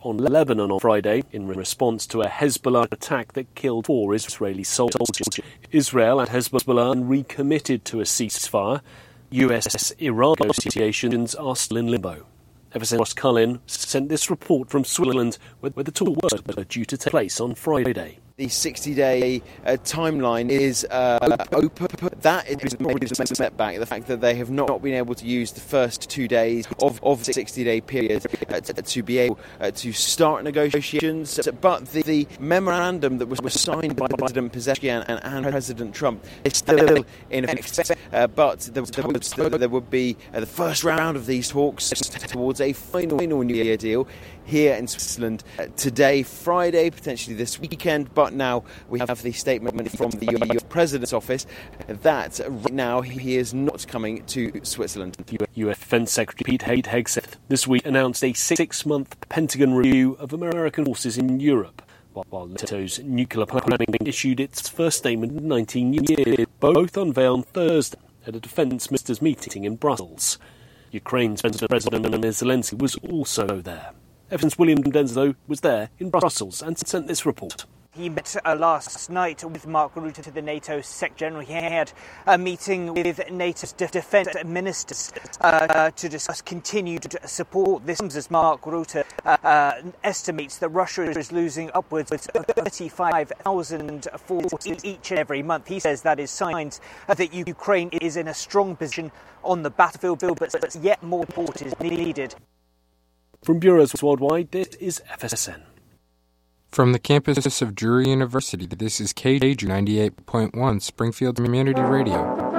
on Lebanon on Friday in response to a Hezbollah attack that killed 4 Israeli soldiers. Israel and Hezbollah recommitted to a ceasefire. US-Iran negotiations are still in limbo. FSN Ross Cullen sent this report from Switzerland, where the talks are due to take place on Friday. The 60-day timeline is open. That is a setback. The fact that they have not been able to use the first 2 days of the 60-day period to be able to start negotiations. But the memorandum that was signed by President Pezeshkian and President Trump is still in effect. But there would be the first round of these talks towards a final nuclear deal here in Switzerland today, Friday, potentially this weekend. But now we have the statement from the US President's office that right now he is not coming to Switzerland. US Defense Secretary Pete Hegseth this week announced a 6-month Pentagon review of American forces in Europe, while NATO's nuclear planning issued its first statement in 19 years, both unveiled on Thursday at a defense ministers' meeting in Brussels. Ukraine's President Zelensky was also there. FSN's William Denzo was there in Brussels and sent this report. He met last night with Mark Rutte, the NATO Secretary General. He had a meeting with NATO's defence ministers to discuss continued support. This comes as Mark Rutte estimates that Russia is losing upwards of 35,000 forces each and every month. He says that is signs that Ukraine is in a strong position on the battlefield, but yet more support is needed. From bureaus worldwide, this is FSN. From the campus of Drury University, this is KJU 98.1 Springfield Community Radio.